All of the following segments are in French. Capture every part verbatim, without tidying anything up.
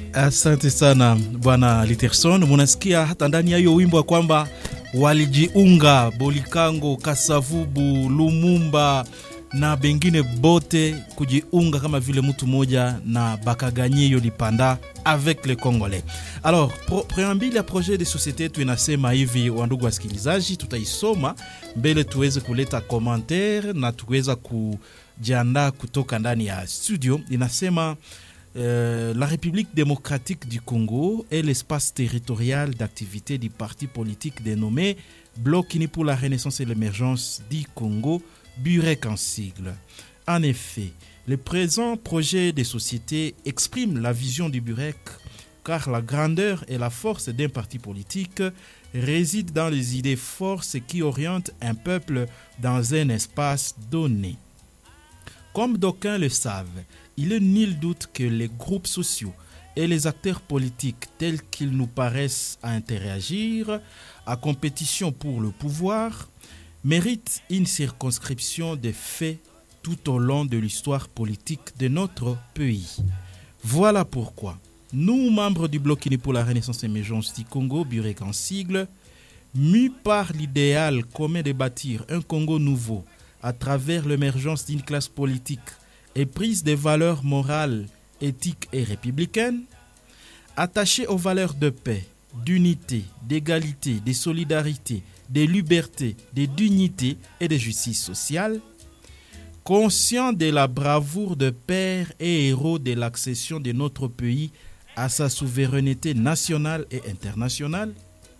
Asante sana bwana Literson. Munasikia hata ndani ya hiyo wimbo kwamba walijiunga Bolikango, Kasavubu, Lumumba na bengine bote kujiunga kama vile mtu moja na bakaganye Yolipanda avec les Congolais. Alors, pro, préambile ya projet de société tu inasema hivi, wandugu wasikilizaji, tutaisoma mbele tuweze kuleta commentaire na tuweza kujiandaa kutoka ndani ya studio. Inasema Euh, la République démocratique du Congo est l'espace territorial d'activité du parti politique dénommé Bloc uni pour la Renaissance et l'Émergence du Congo, BUREC en sigle. En effet, le présent projet de société exprime la vision du BUREC, car la grandeur et la force d'un parti politique résident dans les idées forces qui orientent un peuple dans un espace donné. Comme d'aucuns le savent, il est nul doute que les groupes sociaux et les acteurs politiques tels qu'ils nous paraissent à interagir à compétition pour le pouvoir méritent une circonscription des faits tout au long de l'histoire politique de notre pays. Voilà pourquoi nous, membres du Bloc uni pour la Renaissance et l'Émergence du Congo, BUREC en sigle, mus par l'idéal commun de bâtir un Congo nouveau à travers l'émergence d'une classe politique éprise des valeurs morales, éthiques et républicaines, attachée aux valeurs de paix, d'unité, d'égalité, de solidarité, de liberté, de dignité et de justice sociale, conscient de la bravoure de pères et héros de l'accession de notre pays à sa souveraineté nationale et internationale,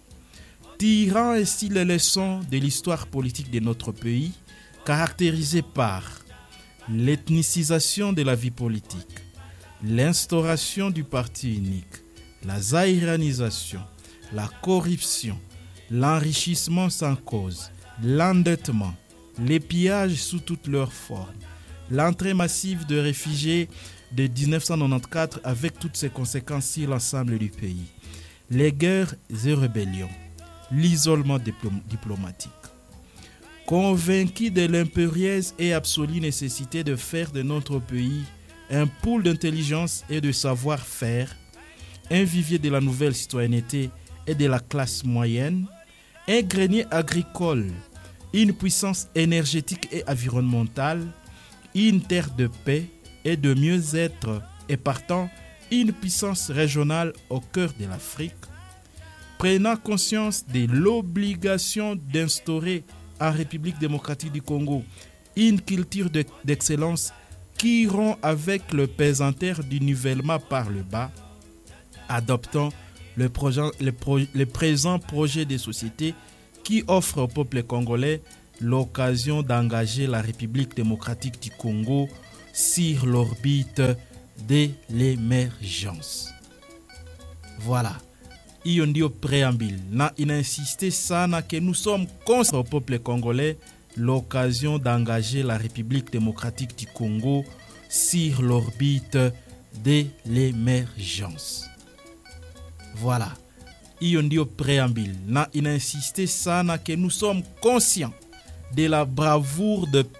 tirant ainsi les leçons de l'histoire politique de notre pays, caractérisée par l'ethnicisation de la vie politique, l'instauration du parti unique, la zaïranisation, la corruption, l'enrichissement sans cause, l'endettement, les pillages sous toutes leurs formes, l'entrée massive de réfugiés de dix-neuf cent quatre-vingt-quatorze avec toutes ses conséquences sur l'ensemble du pays, les guerres et rébellions, l'isolement diplom- diplomatique. Convaincu de l'impérieuse et absolue nécessité de faire de notre pays un pôle d'intelligence et de savoir-faire, un vivier de la nouvelle citoyenneté et de la classe moyenne, un grenier agricole, une puissance énergétique et environnementale, une terre de paix et de mieux-être et partant une puissance régionale au cœur de l'Afrique, prenant conscience de l'obligation d'instaurer en République démocratique du Congo une culture de, d'excellence qui rompt avec le pesanteur du nivellement par le bas, adoptant le, projet, le, pro, le présent projet de société qui offre au peuple congolais l'occasion d'engager la République démocratique du Congo sur l'orbite de l'émergence. Voilà. Hiyo ndio préambule na inainsiste sana que nous sommes contre au peuple congolais l'occasion d'engager la République démocratique du Congo sur l'orbite de l'émergence. Voilà. Hiyo ndio préambule na inainsiste sana que nous sommes conscients de la bravoure de